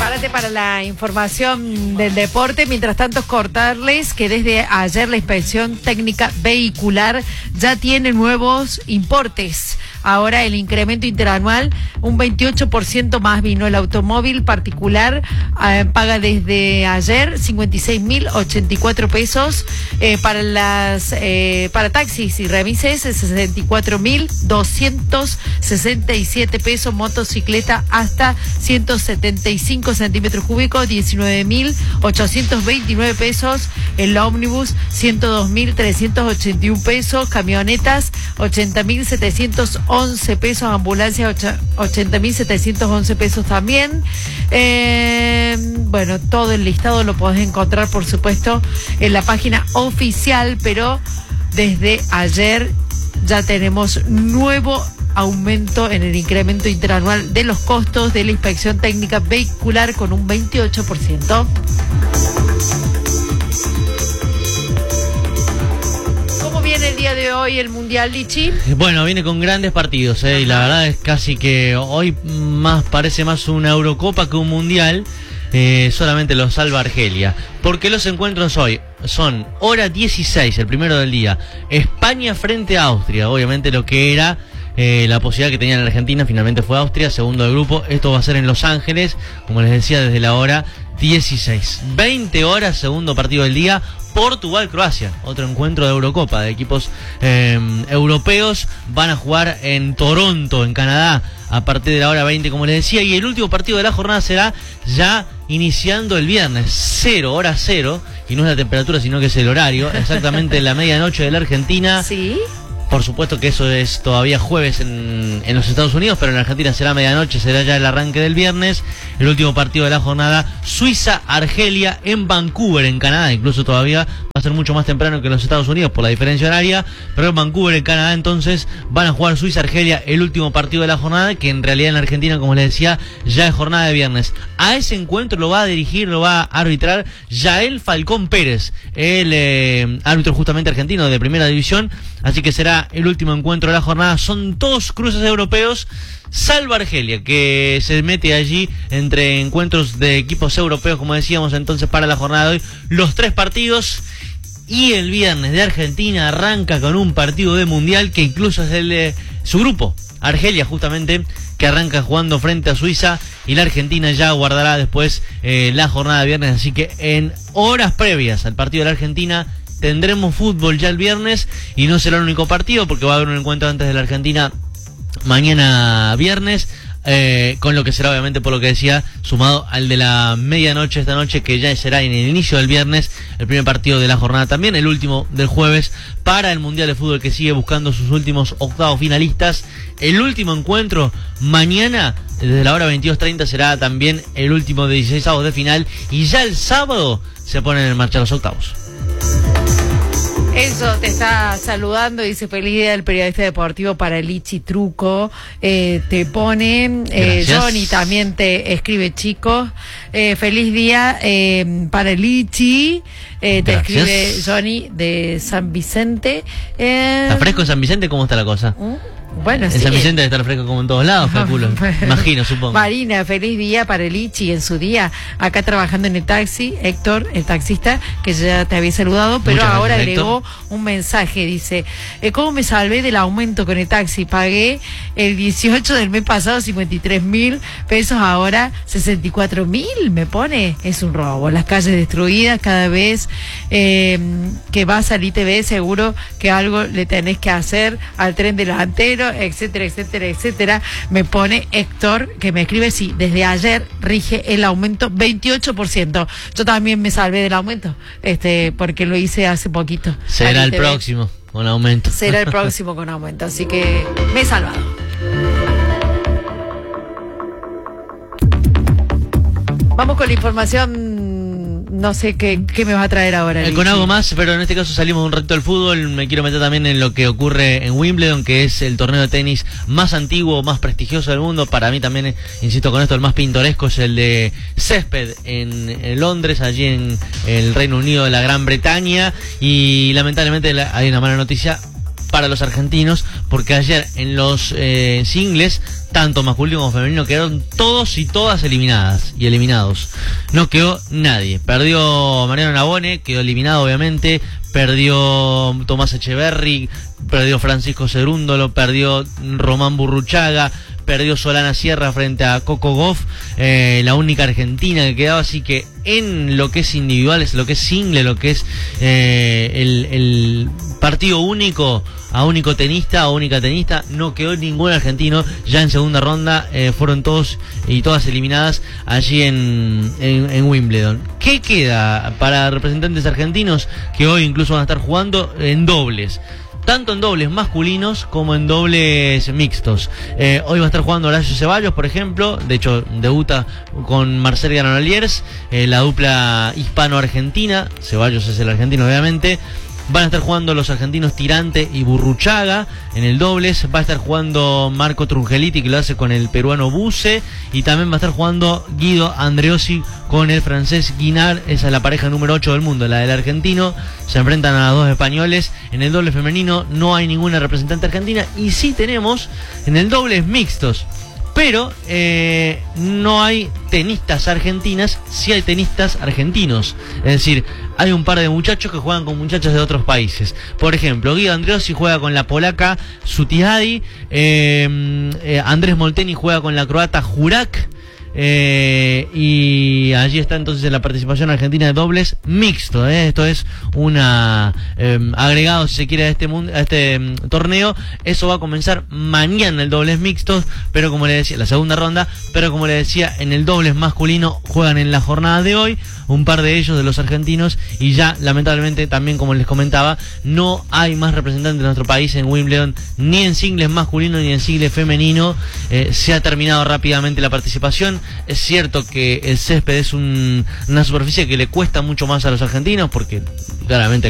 Prepárate para la información del deporte. Mientras tanto, cortarles que desde ayer la inspección técnica vehicular ya tiene nuevos importes. Ahora el incremento interanual, un 28% más vino. El automóvil particular paga desde ayer 56.084 pesos. Para taxis y remises, 64.267 pesos. Motocicleta hasta 175 centímetros cúbicos, 19.829 pesos. El ómnibus, 102.381 pesos. Camionetas, 80.711 pesos. Ambulancia, 80.711 pesos también. Bueno, todo el listado lo podés encontrar, por supuesto, en la página oficial, pero desde ayer ya tenemos nuevo aumento en el incremento interanual de los costos de la inspección técnica vehicular con un 28%. ¿Cómo viene el día de hoy el Mundial, Lichi? Bueno, viene con grandes partidos, y la verdad es casi que hoy parece más una Eurocopa que un Mundial. Solamente lo salva Argelia, porque los encuentros hoy son hora 16, el primero del día, España frente a Austria. Obviamente lo que era la posibilidad que tenía la Argentina finalmente fue Austria, segundo del grupo. Esto va a ser en Los Ángeles, como les decía, desde la hora 16. 20 horas, segundo partido del día, Portugal-Croacia, otro encuentro de Eurocopa de equipos europeos. Van a jugar en Toronto, en Canadá, a partir de la hora 20, como les decía. Y el último partido de la jornada será ya iniciando el viernes, hora 0, y no es la temperatura, sino que es el horario, exactamente la medianoche de la Argentina. Sí. Por supuesto que eso es todavía jueves en los Estados Unidos, pero en Argentina será medianoche, será ya el arranque del viernes. El último partido de la jornada, Suiza-Argelia en Vancouver, en Canadá. Incluso todavía va a ser mucho más temprano que en los Estados Unidos por la diferencia horaria, pero en Vancouver, en Canadá, entonces van a jugar Suiza-Argelia, el último partido de la jornada, que en realidad en la Argentina, como les decía, ya es jornada de viernes. A ese encuentro lo va a dirigir, lo va a arbitrar Yael Falcón Pérez, el árbitro justamente argentino de primera división, así que será el último encuentro de la jornada. Son dos cruces europeos, salvo Argelia, que se mete allí entre encuentros de equipos europeos, como decíamos. Entonces, para la jornada de hoy, los 3 partidos. Y el viernes de Argentina arranca con un partido de Mundial que incluso es el de su grupo, Argelia justamente, que arranca jugando frente a Suiza, y la Argentina ya guardará después la jornada de viernes. Así que en horas previas al partido de la Argentina tendremos fútbol ya el viernes, y no será el único partido, porque va a haber un encuentro antes de la Argentina mañana viernes, con lo que será, obviamente, por lo que decía, sumado al de la medianoche esta noche, que ya será en el inicio del viernes, el primer partido de la jornada también, el último del jueves, para el Mundial de Fútbol, que sigue buscando sus últimos octavos finalistas. El último encuentro mañana, desde la hora 22:30, será también el último de 16avos de final, y ya el sábado se ponen en marcha los octavos. Eso te está saludando, dice: feliz día del periodista deportivo para Lichi Truco. Te pone Johnny, también te escribe: chicos, feliz día para Lichi. Te escribe Johnny de San Vicente. ¿Está fresco en San Vicente? ¿Cómo está la cosa? Bueno, en sí. San Vicente debe estar fresco como en todos lados, calculo. Imagino, supongo. Marina, feliz día para el Lichi en su día, acá trabajando en el taxi. Héctor, el taxista, que ya te había saludado, pero muchas ahora gracias, agregó un mensaje, dice: ¿cómo me salvé del aumento con el taxi? Pagué el 18 del mes pasado 53.000 pesos, ahora 64.000, me pone. Es un robo. Las calles destruidas, cada vez que vas al ITV seguro que algo le tenés que hacer al tren delantero, etcétera, etcétera, etcétera. Me pone Héctor, que me escribe: sí, desde ayer rige el aumento 28%. Yo también me salvé del aumento, porque lo hice hace poquito. Será el próximo con aumento. Será el próximo con aumento, así que me he salvado. Vamos con la información. No sé qué me vas a traer ahora. Con algo más, pero en este caso salimos un ratito del fútbol. Me quiero meter también en lo que ocurre en Wimbledon, que es el torneo de tenis más antiguo, más prestigioso del mundo. Para mí también, insisto con esto, el más pintoresco es el de césped en Londres, allí en el Reino Unido de la Gran Bretaña. Y lamentablemente hay una mala noticia. para los argentinos, porque ayer en los singles, tanto masculino como femenino, quedaron todos y todas eliminadas y eliminados. No quedó nadie. Perdió Mariano Navone, quedó eliminado obviamente. Perdió Tomás Echeverry, perdió Francisco Cerúndolo, perdió Román Burruchaga, perdió Solana Sierra frente a Coco Gauff, la única argentina que quedaba. Así que en lo que es individuales, lo que es single, lo que es el partido único, a único tenista o única tenista, no quedó ningún argentino. Ya en segunda ronda fueron todos y todas eliminadas allí en Wimbledon. ¿Qué queda para representantes argentinos que hoy incluso van a estar jugando en dobles? Tanto en dobles masculinos como en dobles mixtos. Hoy va a estar jugando Horacio Ceballos, por ejemplo. De hecho, debuta con Marcel Granollers, la dupla hispano-argentina. Ceballos es el argentino, obviamente. Van a estar jugando los argentinos Tirante y Burruchaga en el dobles. Va a estar jugando Marco Trungeliti, que lo hace con el peruano Buse. Y también va a estar jugando Guido Andreossi con el francés Guinard. Esa es la pareja número 8 del mundo, la del argentino. Se enfrentan a los dos españoles. En el doble femenino no hay ninguna representante argentina. Y sí tenemos en el dobles mixtos. Pero no hay tenistas argentinas, sí hay tenistas argentinos. Es decir, hay un par de muchachos que juegan con muchachas de otros países. Por ejemplo, Guido Andreossi juega con la polaca Sutiadi, Andrés Molteni juega con la croata Jurak. Y allí está entonces la participación argentina de dobles mixto. Esto es una agregado, si se quiere, a este torneo. Eso va a comenzar mañana, el dobles mixtos, pero como le decía, la segunda ronda. Pero como le decía, en el dobles masculino juegan en la jornada de hoy un par de ellos, de los argentinos, y ya lamentablemente también, como les comentaba, no hay más representantes de nuestro país en Wimbledon, ni en singles masculino ni en singles femenino. Se ha terminado rápidamente la participación. Es cierto que el césped es una superficie que le cuesta mucho más a los argentinos, porque claramente